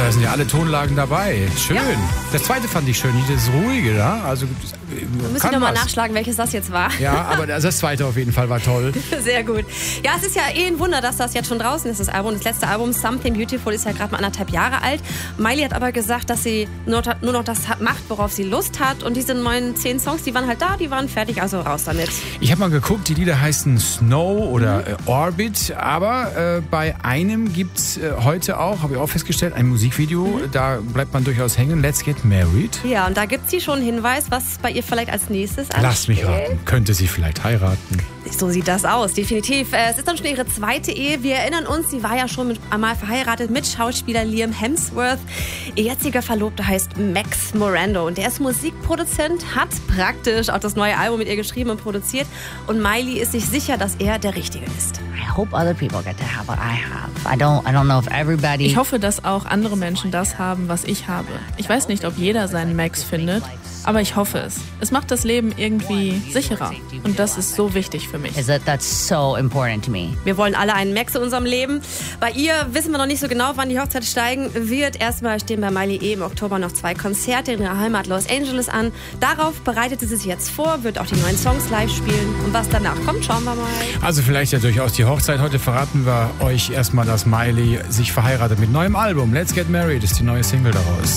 da sind ja alle Tonlagen dabei. Schön. Ja. Das zweite fand ich schön, das ruhige, ja. Also muss ich nochmal nachschlagen, welches das jetzt war. Ja, aber das zweite auf jeden Fall war toll. Sehr gut. Ja, es ist ja ein Wunder, dass das jetzt schon draußen ist, das Album. Das letzte Album, Something Beautiful, ist ja gerade mal 1,5 Jahre alt. Miley hat aber gesagt, dass sie nur noch das macht, worauf sie Lust hat. Und diese neuen 10 Songs, die waren halt da, die waren fertig, also raus damit. Ich habe mal geguckt, die Lieder heißen Snow oder Orbit. Aber bei einem gibt es heute auch, habe ich auch festgestellt, ein Musikvideo. Da bleibt man durchaus hängen. Let's Get Married. Ja, und da gibt sie schon einen Hinweis, was bei ihr vielleicht als nächstes ansteht. Lass mich raten. Könnte sie vielleicht heiraten? So sieht das aus, definitiv. Es ist dann schon ihre zweite Ehe. Wir erinnern uns, sie war ja schon einmal verheiratet mit Schauspieler Liam Hemsworth. Ihr jetziger Verlobter heißt Max Morando und der ist Musikproduzent, hat praktisch auch das neue Album mit ihr geschrieben und produziert. Und Miley ist sich sicher, dass er der Richtige ist. Ich hoffe, dass auch andere Menschen das haben, was ich habe. Ich weiß nicht, ob jeder seinen Max findet, aber ich hoffe es. Es macht das Leben irgendwie sicherer. Und das ist so wichtig für mich. Wir wollen alle einen Max in unserem Leben. Bei ihr wissen wir noch nicht so genau, wann die Hochzeit steigen wird. Erstmal stehen bei Miley im Oktober noch 2 Konzerte in ihrer Heimat Los Angeles an. Darauf bereitet sie sich jetzt vor, wird auch die neuen Songs live spielen. Und was danach kommt, schauen wir mal. Also vielleicht ja durchaus die Hochzeit. Heute verraten wir euch erstmal, dass Miley sich verheiratet mit neuem Album. Let's Get Married ist die neue Single daraus.